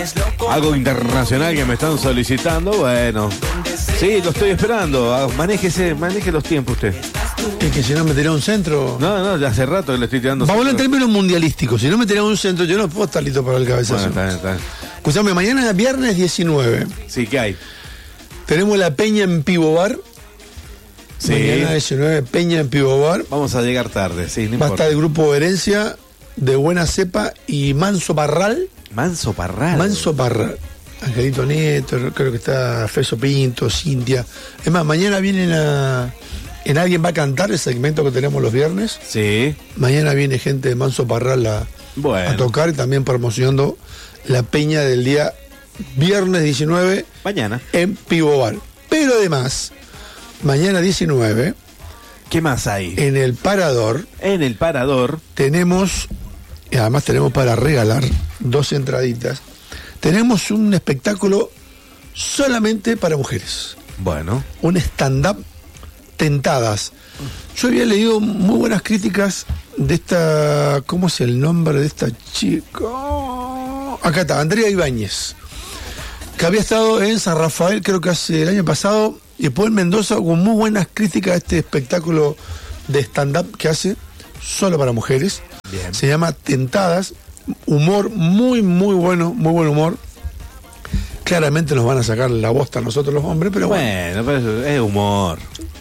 Algo internacional que me están solicitando, bueno. Sí, lo estoy esperando. Maneje los tiempos usted. Es que si no me tirá un centro. No, ya hace rato que le estoy tirando. Vamos a hablar en términos mundialísticos. Si no me tirá un centro, yo no puedo estar listo para el cabezazo. Bueno, está. Escuchame, mañana es viernes 19. Sí, ¿qué hay? Tenemos la Peña en Pivobar. Sí. Mañana 19, Peña en Pivobar. Vamos a llegar tarde, sí, no Va a importa. estar el grupo Herencia, de Buena Cepa y Manso Parral. Manso Parral. Angelito Nieto, creo que está Feso Pinto, Cintia. Es más, mañana vienen en Alguien va a cantar, el segmento que tenemos los viernes. Sí. Mañana viene gente de Manso Parral a tocar y también promocionando la peña del día viernes 19. Mañana. En Pivobar. Pero además, mañana 19. ¿Qué más hay? En el Parador. Tenemos, y además tenemos para regalar 2 entraditas. Tenemos un espectáculo solamente para mujeres. Bueno. Un stand-up Tentadas. Yo había leído muy buenas críticas de esta... ¿Cómo es el nombre de esta chica? Acá está, Andrea Ibáñez, que había estado en San Rafael, creo que hace el año pasado, y después en Mendoza, con muy buenas críticas a este espectáculo de stand-up que hace solo para mujeres. Bien. Se llama Tentadas. Humor muy bueno, muy buen humor. Claramente nos van a sacar la bosta a nosotros los hombres, pero bueno. Pero es humor.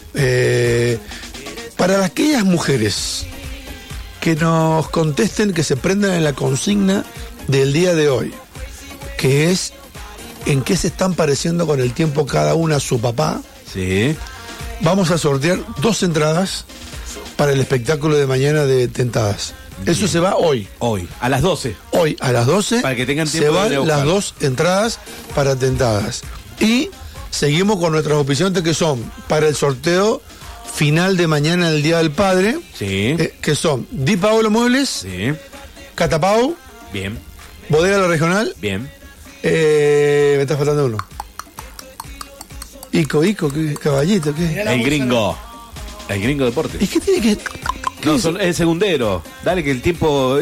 Para aquellas mujeres que nos contesten, que se prendan en la consigna del día de hoy, que es en qué se están pareciendo con el tiempo cada una a su papá. Sí. Vamos a sortear 2 entradas para el espectáculo de mañana de Tentadas. Bien. Eso se va hoy. Hoy, a las 12. Hoy, a las 12. Para que tengan tiempo se van de las 2 entradas para Tentadas. Y seguimos con nuestras opciones que son para el sorteo final de mañana del Día del Padre. Sí. Que son Di Paolo Muebles. Sí. Catapau. Bien. Bodega La Regional. Bien. Me está faltando uno. Ico, ¿qué caballito? ¿Qué? El gringo. El gringo deporte. ¿Y qué tiene que...? No, es el segundero. Dale que el tiempo...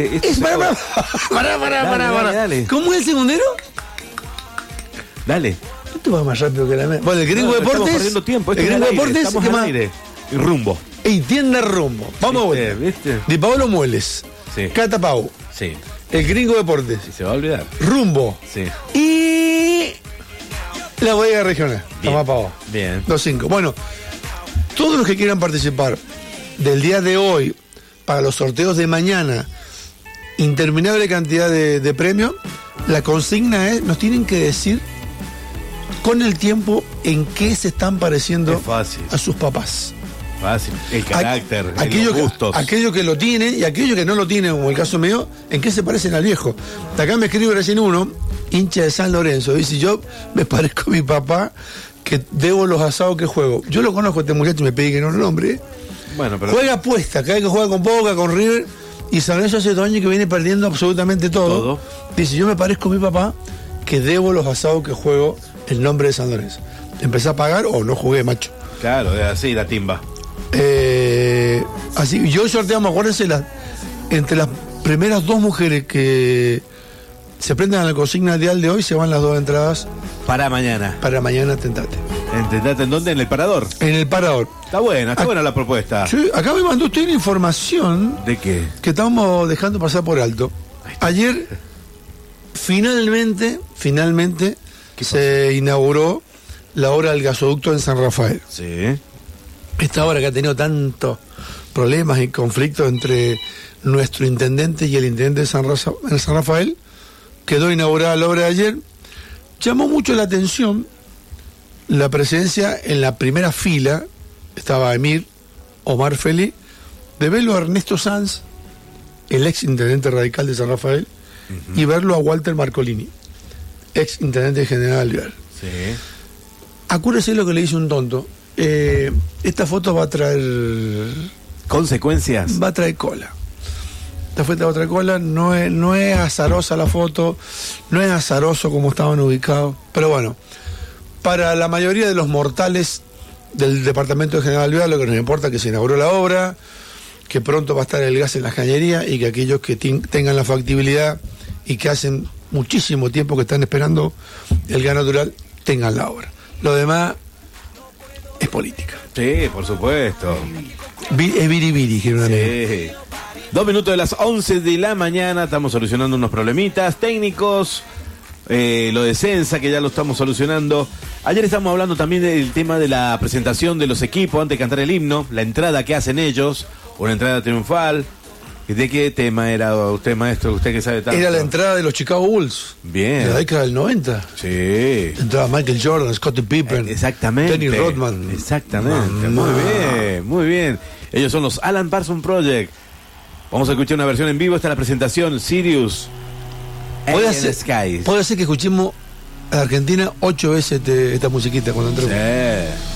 Pará. Dale. ¿Cómo es el segundero? Dale. Esto va más rápido que la mía. Bueno, el gringo deportes... Estamos perdiendo tiempo. El gringo deportes... ¿Qué más? Y Rumbo. Y tienda Rumbo. Vamos a ver. ¿Viste? Di Paolo Mueles. Sí. Catapau. Sí. El gringo deportes. Sí, se va a olvidar. Rumbo. Sí. Y... la bodega regional. Toma pavo. Bien. 2-5. Bueno, todos los que quieran participar del día de hoy para los sorteos de mañana, interminable cantidad de premios, la consigna es, nos tienen que decir con el tiempo en qué se están pareciendo a sus papás. Fácil. El carácter, los gustos. Aquellos que lo tienen y aquellos que no lo tienen, como el caso mío, ¿en qué se parecen al viejo? De acá me escribe recién uno, hincha de San Lorenzo, dice, yo me parezco a mi papá que debo los asados que juego. Yo lo conozco a este muchacho, me pedí que no lo nombre. Bueno, pero... Juega apuesta, cada vez que juega con Boca, con River, y San Lorenzo hace 2 años que viene perdiendo absolutamente todo. Dice, yo me parezco a mi papá que debo los asados que juego en nombre de San Lorenzo. Empecé a pagar o no jugué, macho. Claro, así la timba. Así, yo sorteamos, acuérdense, entre las primeras 2 mujeres que se prendan a la consigna ideal de hoy, se van las 2 entradas. Para mañana. Para mañana, Tentate. ¿Tentate en dónde? ¿En el Parador? En el Parador. Está buena la propuesta. Sí, acá me mandó usted una información. ¿De qué? Que estamos dejando pasar por alto. Ayer, finalmente, se inauguró la obra del gasoducto en San Rafael. Sí. Esta obra que ha tenido tantos problemas y conflictos entre nuestro intendente y el intendente de San Rafael, quedó inaugurada la obra de ayer. Llamó mucho la atención la presencia en la primera fila, estaba Omar Feli, de verlo a Ernesto Sanz, el ex intendente radical de San Rafael, y verlo a Walter Marcolini, ex intendente general Alvear. Sí. Acuérdese lo que le dice un tonto. Esta foto va a traer... ¿consecuencias? Va a traer cola. Esta foto va a traer cola, no es azarosa la foto, no es azaroso como estaban ubicados, pero bueno, para la mayoría de los mortales del departamento de General Alvear, lo que nos importa es que se inauguró la obra, que pronto va a estar el gas en las cañerías y que aquellos que tengan la factibilidad y que hacen muchísimo tiempo que están esperando el gas natural, tengan la obra. Lo demás es política. Sí, por supuesto. Es biribiri, dijeron una amiga. Sí. 2 minutos de las 11 de la mañana, estamos solucionando unos problemitas técnicos, lo de Sensa, que ya lo estamos solucionando. Ayer estamos hablando también del tema de la presentación de los equipos antes de cantar el himno, la entrada que hacen ellos, una entrada triunfal. ¿De qué tema era usted, maestro? Usted que sabe tanto. Era la entrada de los Chicago Bulls. Bien. De la década del 90. Sí. Entraba Michael Jordan, Scottie Pippen. Exactamente. Dennis Rodman. Exactamente. Mamá. Muy bien, muy bien. Ellos son los Alan Parsons Project. Vamos a escuchar una versión en vivo. Esta es la presentación Sirius. Puede Alien ser Skies. que escuchemos a Argentina 8 veces esta musiquita cuando entremos. Sí.